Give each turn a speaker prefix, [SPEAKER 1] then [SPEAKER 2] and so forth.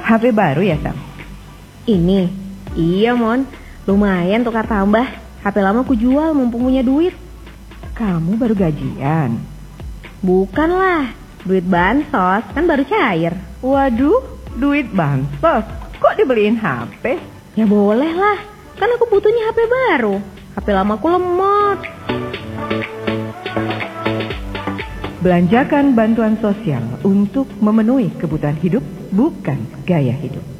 [SPEAKER 1] HP baru ya, Sam?
[SPEAKER 2] Ini? Iya, Mon. Lumayan tukar tambah. HP lama ku jual mumpung punya duit.
[SPEAKER 1] Kamu baru gajian?
[SPEAKER 2] Bukan lah, duit bansos, kan baru cair.
[SPEAKER 1] Waduh, duit bansos? Kok dibeliin HP?
[SPEAKER 2] Ya boleh lah, kan aku butuhnya HP baru. HP lama ku lemot.
[SPEAKER 1] Belanjakan bantuan sosial untuk memenuhi kebutuhan hidup, bukan gaya hidup.